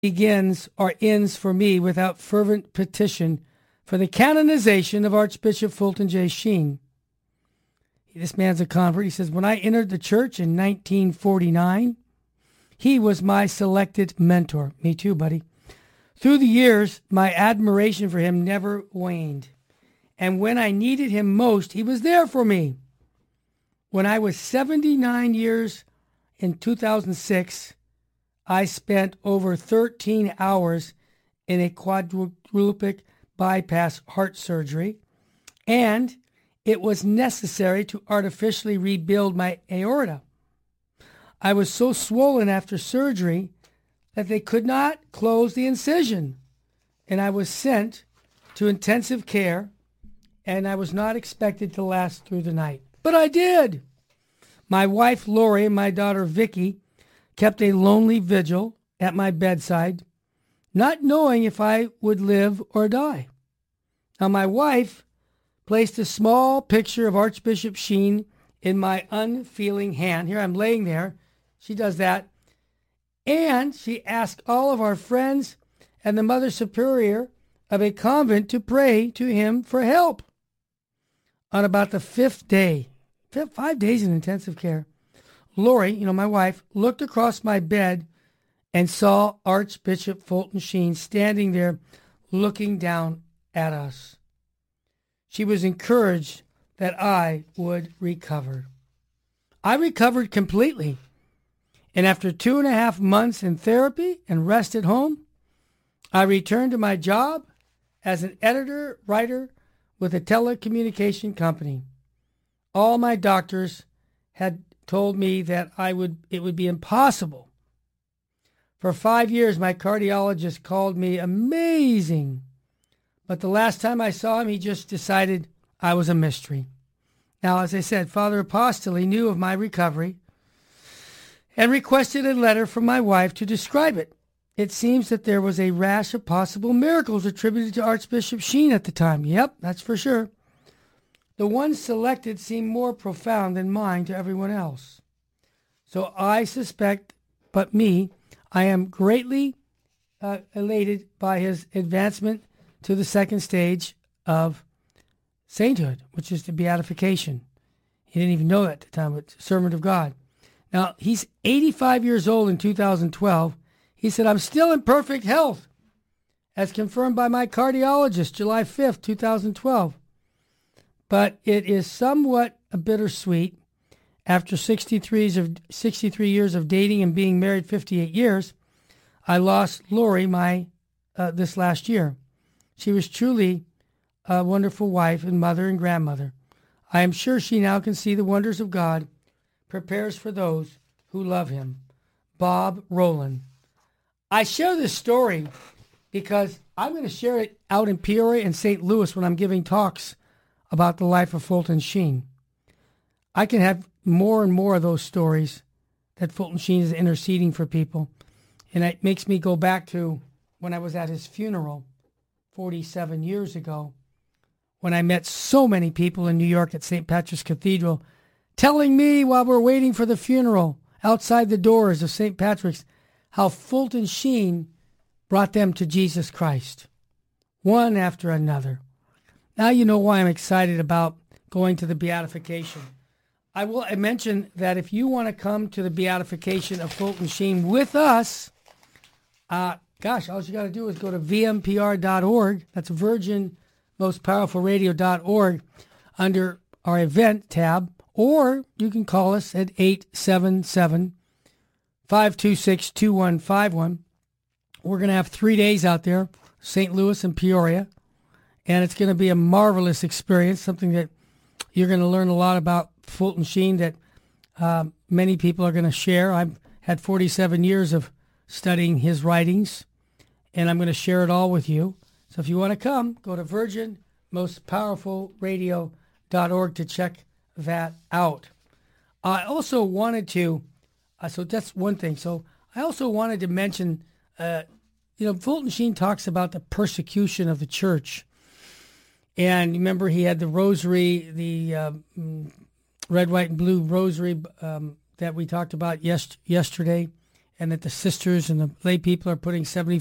begins or ends for me without fervent petition for the canonization of Archbishop Fulton J. Sheen. This man's a convert. He says, when I entered the church in 1949, he was my selected mentor. Me too, buddy. Through the years, my admiration for him never waned. And when I needed him most, he was there for me. When I was 79 years in 2006, I spent over 13 hours in a quadruple bypass heart surgery, and it was necessary to artificially rebuild my aorta. I was so swollen after surgery that they could not close the incision, and I was sent to intensive care, and I was not expected to last through the night. But I did. My wife, Lori, and my daughter, Vicky, kept a lonely vigil at my bedside, not knowing if I would live or die. Now, my wife placed a small picture of Archbishop Sheen in my unfeeling hand. Here I'm laying there. She does that. And she asked all of our friends and the Mother Superior of a convent to pray to him for help. On about the fifth day, 5 days in intensive care, Lori, my wife, looked across my bed and saw Archbishop Fulton Sheen standing there looking down at us. She was encouraged that I would recover. I recovered completely. And after 2.5 months in therapy and rest at home, I returned to my job as an editor-writer with a telecommunication company. All my doctors had told me that it would be impossible. For 5 years, my cardiologist called me amazing. But the last time I saw him, he just decided I was a mystery. Now, as I said, Father Apostoli knew of my recovery and requested a letter from my wife to describe it. It seems that there was a rash of possible miracles attributed to Archbishop Sheen at the time. Yep, that's for sure. The ones selected seemed more profound than mine to everyone else. So I suspect, but me, I am greatly elated by his advancement to the second stage of sainthood, which is the beatification. He didn't even know that at the time, but servant of God. Now, he's 85 years old in 2012. He said, I'm still in perfect health, as confirmed by my cardiologist, July 5th, 2012. But it is somewhat bittersweet. After 63 years of dating and being married 58 years, I lost Lori this last year. She was truly a wonderful wife and mother and grandmother. I am sure she now can see the wonders of God, prepares for those who love him. Bob Rowland. I share this story because I'm going to share it out in Peoria and St. Louis when I'm giving talks about the life of Fulton Sheen. I can have more and more of those stories that Fulton Sheen is interceding for people. And it makes me go back to when I was at his funeral 47 years ago, when I met so many people in New York at St. Patrick's Cathedral telling me while we're waiting for the funeral outside the doors of St. Patrick's how Fulton Sheen brought them to Jesus Christ, one after another. Now you know why I'm excited about going to the beatification. I will mention that if you want to come to the beatification of Fulton Sheen with us, all you got to do is go to vmpr.org. That's Virgin Most Powerful Radio.org under our event tab, or you can call us at 877-526-2151. We're going to have 3 days out there, St. Louis and Peoria, and it's going to be a marvelous experience, something that you're going to learn a lot about Fulton Sheen that many people are going to share. I've had 47 years of studying his writings, and I'm going to share it all with you. So if you want to come, go to virginmostpowerfulradio.org to check that out. I also wanted to, so that's one thing. So I also wanted to mention, Fulton Sheen talks about the persecution of the church. And remember, he had the rosary, the red, white, and blue rosary that we talked about yesterday and that the sisters and the lay people are putting